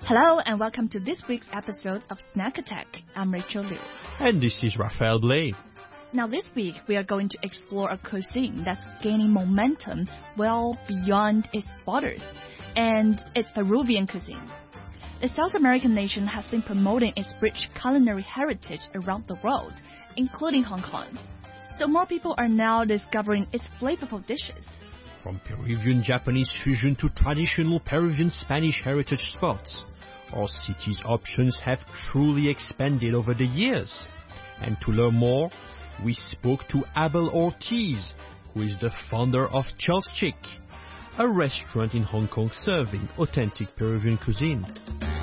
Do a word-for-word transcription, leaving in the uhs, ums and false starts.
Hello and welcome to this week's episode of Snack Attack. I'm Rachel Liu. And this is Raphael Blay. Now this week we are going to explore a cuisine that's gaining momentum well beyond its borders, and it's Peruvian cuisine. The South American nation has been promoting its rich culinary heritage around the world, including Hong Kong. So more people are now discovering its flavorful dishes. From Peruvian-Japanese fusion to traditional Peruvian-Spanish heritage spots, our city's options have truly expanded over the years. And to learn more, we spoke to Abel Ortiz, who is the founder of Charles Chick, a restaurant in Hong Kong serving authentic Peruvian cuisine.